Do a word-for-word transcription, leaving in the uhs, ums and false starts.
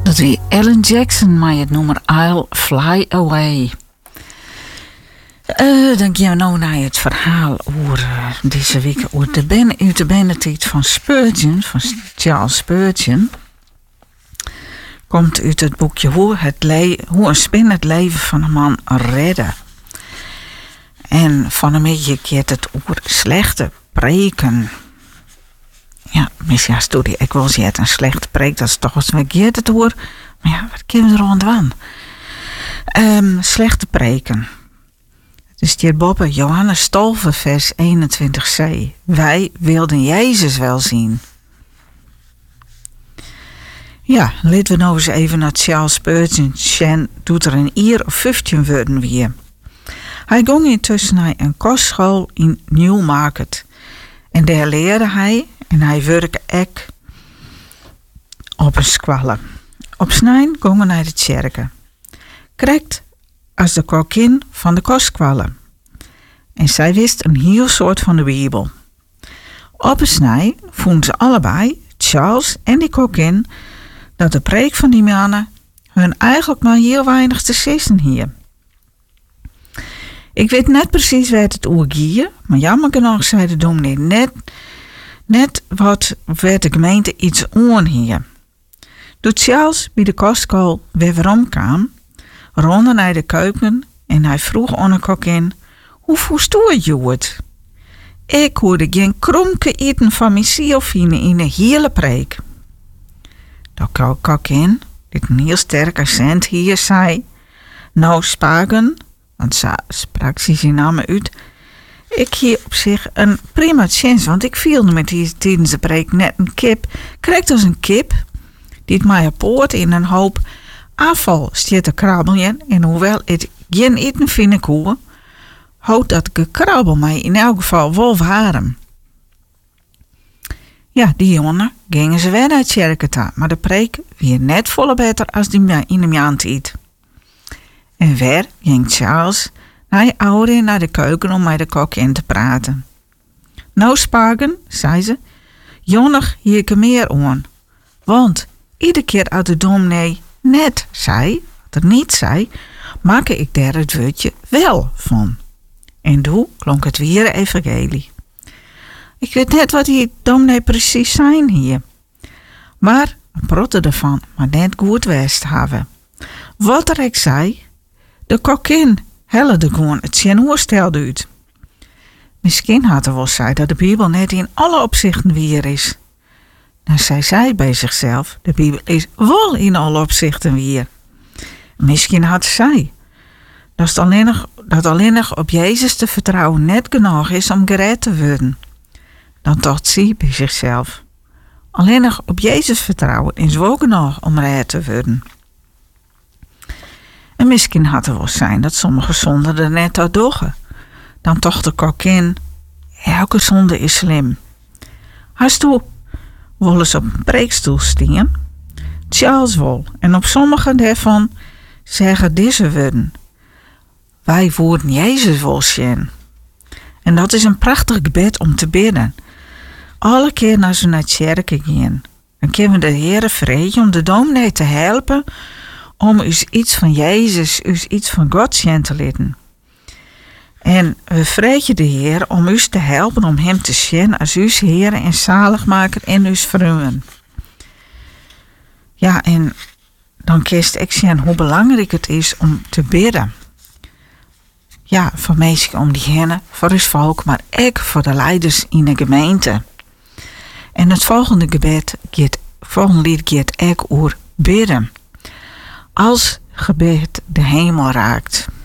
Dat wie Alan Jackson, maar het nummer I'll Fly Away. Uh, dan gaan we nou naar het verhaal over uh, deze week over de ben, uit de benetijd van Spurgeon, van Charles Spurgeon. Komt uit het boekje hoe, het le- hoe een spin het leven van een man redden. En van een beetje keert het over slechte preken. Ja, misschien ja, studie, ik wil zeggen, een slechte preek, dat is toch eens wat keert het hoor. Maar ja, wat kunnen we er aan doen? Um, slechte preken. Dus die Bobbe, Johannes Stolver, vers eenentwintig zei: wij wilden Jezus wel zien. Ja, laten we nou eens even naar Charles Spurgeon. Shen doet er een jaar of vijftien worden weer. Hij ging intussen naar een kostschool in Newmarket. En daar leerde hij, en hij werkte ook op een squalle. Op snijn gingen we naar de kerken. Krijgt als de kokkin van de kostsqualle. En zij wist een heel soort van de Bijbel. Op een snij vonden ze allebei, Charles en die kokkin, dat de preek van die mannen hun eigenlijk maar heel weinig te sissen hier. Ik weet net precies waar het over ging, maar jammer genoeg zei de dominee net, net wat werd de gemeente iets aan hier. Toen Charles bij de kostschool weer waarom kwam, ronde naar de keuken en hij vroeg aan een kokkin: hoe verstoor je het? Ik hoorde geen kromke eten van mijn zielfine in de hele preek. De kokkin, die een heel sterk accent hier, zei: nou spagen, want ze sprak ze zijn naam uit. Ik hier op zich een prima chance, want ik viel met die tijdens de preek net een kip. Krijgt als een kip, die het mij poort in een hoop afval stiet te krabbelen. En hoewel het geen eten vind ik hoor, houdt dat gekrabbel mij in elk geval wel warm. Ja, die jongen gingen ze weer naar het kerken, maar de preek weer net volle beter als die in de maandtijd. En weer ging Charles naar je oude naar de keuken om met de kok in te praten. Nou spagen, zei ze, jonnig hier ik er meer aan. Want iedere keer uit de dominee net zei, wat er niet zei, maak ik daar het woordje wel van. En toen klonk het weer evangelie. Ik weet net wat die dominee precies zijn hier. Maar een protte ervan, maar net goed west hebben. Wat er ik zei, de kokkin helde gewoon het zijn oorsteld uit. Misschien had er wel zei dat de Bijbel net in alle opzichten weer is. Nou, zij zei bij zichzelf, de Bijbel is wel in alle opzichten weer. Misschien had zij dat het alleen nog, dat alleen nog op Jezus te vertrouwen net genoeg is om gered te worden. Dan dacht ze bij zichzelf, alleen nog op Jezus vertrouwen is wel genoeg om gered te worden. En misschien had het wel zijn dat sommige zonden er net uit doggen. Dan toch de kokkin, elke zonde is slim. Hast u wel eens op een preekstoel staan? Charles wel. En op sommige daarvan zeggen deze woorden: wij worden Jezus wel zien. En dat is een prachtig gebed om te bidden. Alle keer als we naar de kerk gaan, dan kunnen we de Heere vragen om de dominee te helpen om u iets van Jezus, u iets van God zien te leren. En we vragen de Heer om u te helpen om hem te zien als uw Heer en zaligmaker en uw vrienden. Ja, en dan kiest ik zien hoe belangrijk het is om te bidden. Ja, voor mensen om die heen, voor ons volk, maar ook voor de leiders in de gemeente. En het volgende gebed, het volgende lied gaat ook over bidden. Als gebed de hemel raakt.